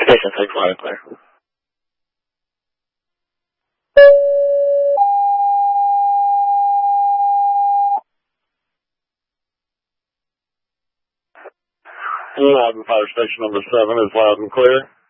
Station 6, loud and clear. Loudon Fire Station number 7 is loud and clear.